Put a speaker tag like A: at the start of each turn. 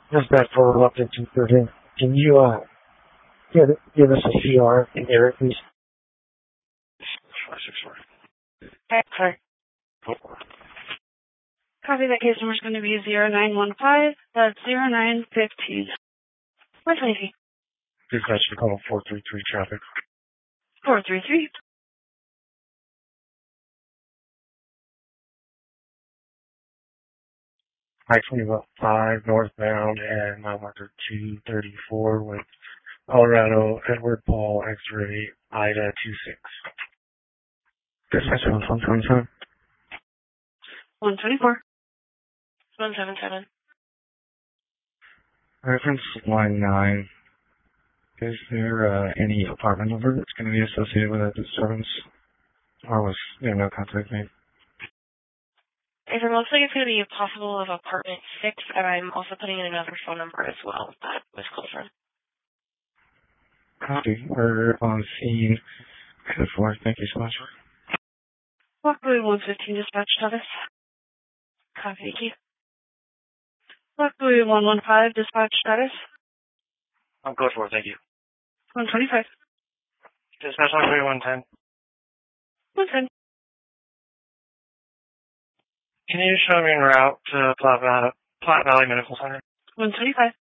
A: Just that for up to 213. Can you, give us a CR in Eric, please?
B: 564.
C: Okay, sorry. Copy, that case number is going to be 0915. That's 0915. 120.
B: Dispatch to call 433 traffic.
C: 433.
B: I-25 northbound and mile marker 234 with Colorado Edward Paul X-ray Ida 26. Dispatch on 127.
C: 124. 177.
B: Reference line 9. Is there any apartment number that's going to be associated with that disturbance? Or was there no contact made?
C: It looks like it's going to be possible of apartment 6, and I'm also putting in another phone number as well that was called from.
B: Copy. We're on scene. Good for. Thank you so much.
C: Walkway 115 dispatch status. Copy, thank you. Walkway 115 dispatch status.
D: I'm good for it, thank you.
C: 125.
D: Dispatch on 110.
C: 110.
D: Can you show me en route to Platte Valley Medical Center?
C: 125.